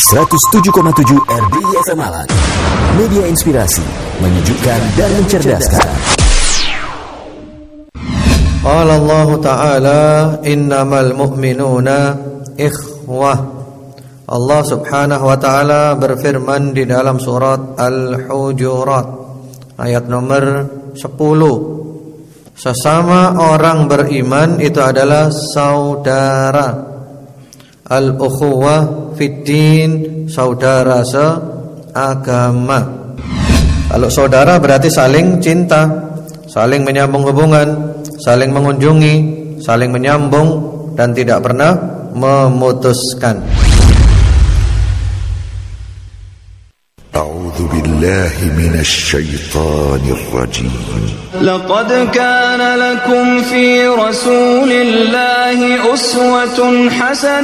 107,7 RDI FM Malang. Media inspirasi, menyejukkan dan mencerdaskan. Qala Allah Ta'ala, innamal mu'minuna ikhwah. Allah Subhanahu wa Ta'ala berfirman di dalam surat Al-Hujurat ayat nomor 10. Sesama orang beriman itu adalah saudara. Al-ukhuwah fiddin, saudara seagama. Kalau saudara berarti saling cinta, saling menyambung hubungan, saling mengunjungi, saling menyambung, dan tidak pernah memutuskan. أعوذ بالله من الشيطان الرجيم. لقد كان لكم في رسول الله أسوة حسنة